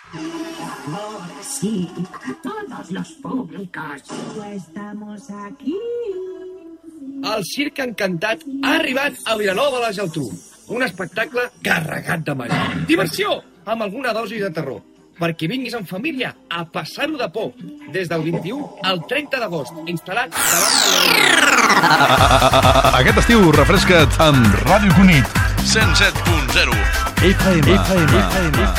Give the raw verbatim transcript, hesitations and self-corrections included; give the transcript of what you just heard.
Ahora sí, todos los públicos. Estamos aquí. El Circ Encantat ha arribat a Vilanova de la Geltrú. Un espectacle carregat de màgia. Diversió, amb alguna dosi de terror. Perquè vinguis en família a passar-ho de por. Des del vint-i-u al trenta d'agost, instal·lat davant de... Aquest estiu refresca't amb Ràdio Cunit. cent set punt zero F M. F M.